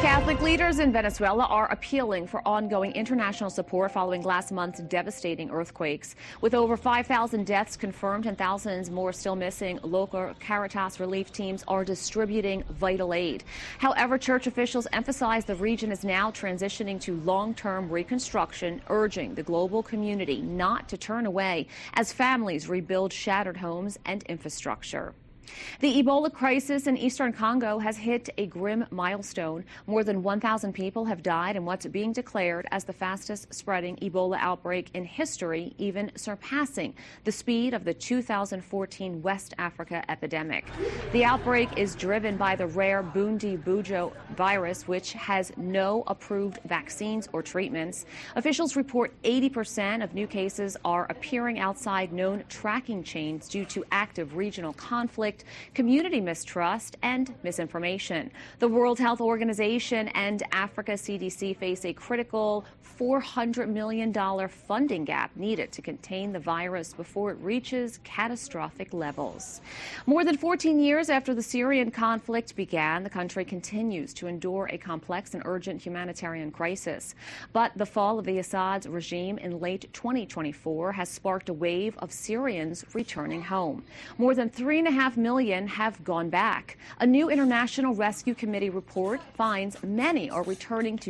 Catholic leaders in Venezuela are appealing for ongoing international support following last month's devastating earthquakes. With over 5,000 deaths confirmed and thousands more still missing, local Caritas relief teams are distributing vital aid. However, church officials emphasize the region is now transitioning to long-term reconstruction, urging the global community not to turn away as families rebuild shattered homes and infrastructure. The Ebola crisis in eastern Congo has hit a grim milestone. More than 1,000 people have died in what's being declared as the fastest spreading Ebola outbreak in history, even surpassing the speed of the 2014 West Africa epidemic. The outbreak is driven by the rare Bundibugyo virus, which has no approved vaccines or treatments. Officials report 80% of new cases are appearing outside known tracking chains due to active regional conflict, community mistrust, and misinformation. The World Health Organization and Africa CDC face a critical $400 million funding gap needed to contain the virus before it reaches catastrophic levels. More than 14 years after the Syrian conflict began, the country continues to endure a complex and urgent humanitarian crisis. But the fall of the Assad regime in late 2024 has sparked a wave of Syrians returning home. More than 3.5 million have gone back. A new International Rescue Committee report finds many are returning to